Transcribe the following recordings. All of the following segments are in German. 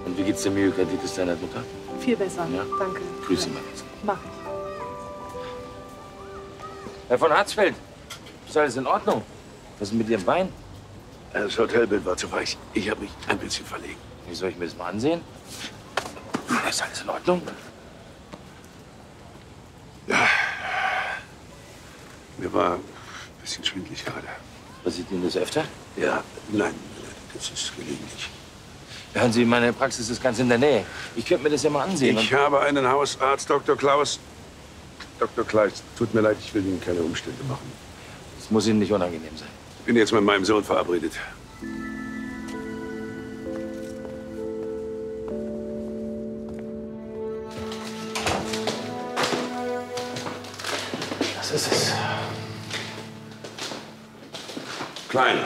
Und wie geht's der Myokarditis deiner Mutter? Viel besser, Ja? danke. Grüß Sie mal. Mach ich. Herr von Harzfeld, ist alles in Ordnung? Was ist mit Ihrem Bein? Das Hotelbild war zu weich. Ich habe mich ein bisschen verlegen. Wie soll ich mir das mal ansehen? Ist alles in Ordnung? Ja. Mir war ein bisschen schwindelig gerade. Passiert Ihnen das öfter? Ja, nein, das ist gelegentlich. Hören Sie, meine Praxis ist ganz in der Nähe. Ich könnte mir das ja mal ansehen. Ich habe einen Hausarzt, Dr. Klaus. Dr. Kleist, tut mir leid, ich will Ihnen keine Umstände machen. Das muss Ihnen nicht unangenehm sein. Ich bin jetzt mit meinem Sohn verabredet. Das ist es. Klein.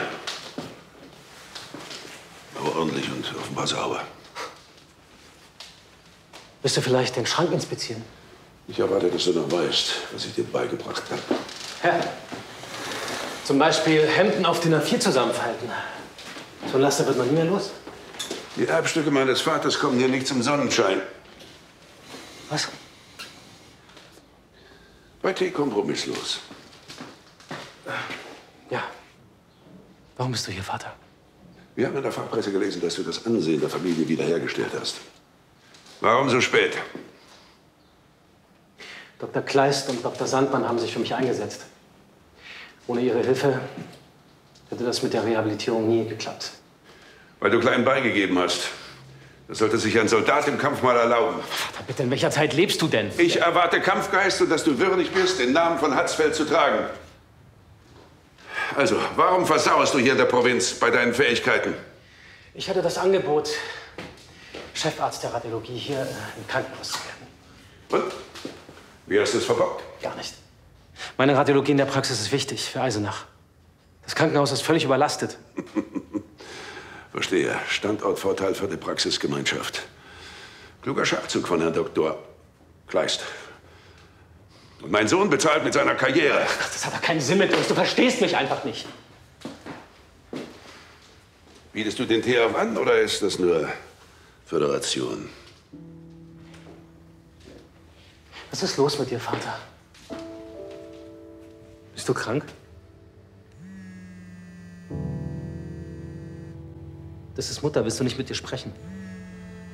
Aber ordentlich und offenbar sauber. Willst du vielleicht den Schrank inspizieren? Ich erwarte, dass du noch weißt, was ich dir beigebracht habe. Herr, zum Beispiel Hemden auf DIN A4 zusammenfalten. So ein Laster wird man nie mehr los. Die Erbstücke meines Vaters kommen hier nicht zum Sonnenschein. Was? Bei T kompromisslos. Ja. Warum bist du hier, Vater? Wir haben in der Fachpresse gelesen, dass du das Ansehen der Familie wiederhergestellt hast. Warum so spät? Dr. Kleist und Dr. Sandmann haben sich für mich eingesetzt. Ohne ihre Hilfe hätte das mit der Rehabilitierung nie geklappt. Weil du klein beigegeben hast. Das sollte sich ein Soldat im Kampf mal erlauben. Vater, bitte, in welcher Zeit lebst du denn? Ich erwarte Kampfgeist und dass du würdig bist, den Namen von Hatzfeld zu tragen. Also, warum versauerst du hier in der Provinz bei deinen Fähigkeiten? Ich hatte das Angebot, Chefarzt der Radiologie hier im Krankenhaus zu werden. Und? Wie hast du es verbockt? Gar nicht. Meine Radiologie in der Praxis ist wichtig für Eisenach. Das Krankenhaus ist völlig überlastet. Verstehe. Standortvorteil für die Praxisgemeinschaft. Kluger Schachzug von Herrn Dr. Kleist. Und mein Sohn bezahlt mit seiner Karriere. Ach, das hat doch keinen Sinn mit uns. Du verstehst mich einfach nicht. Bietest du den Tee auf an oder ist das nur Föderation? Was ist los mit dir, Vater? Bist du krank? Das ist Mutter. Willst du nicht mit dir sprechen?